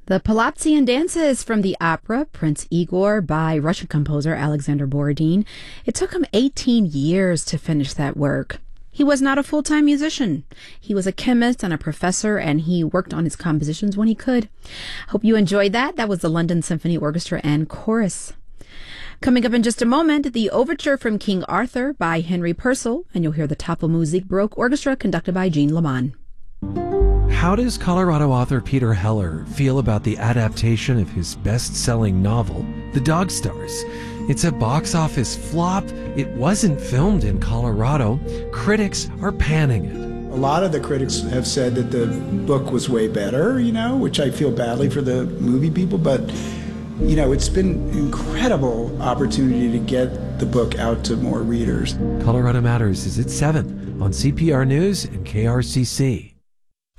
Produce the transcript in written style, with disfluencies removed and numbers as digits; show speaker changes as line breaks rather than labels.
The Palazzian Dances from the opera Prince Igor by Russian composer Alexander Borodin. It took him 18 years to finish that work. He was not a full-time musician. He was a chemist and a professor, and he worked on his compositions when he could. Hope you enjoyed that. That was the London Symphony Orchestra and Chorus. Coming up in just a moment, the overture from King Arthur by Henry Purcell, and you'll hear the Tafelmusik Baroque Orchestra conducted by Jean Leman.
How does Colorado author Peter Heller feel about the adaptation of his best-selling novel, The Dog Stars? It's a box office flop. It wasn't filmed in Colorado. Critics are panning it.
A lot of the critics have said that the book was way better, which I feel badly for the movie people, but, it's been an incredible opportunity to get the book out to more readers.
Colorado Matters is at 7 on CPR News and KRCC.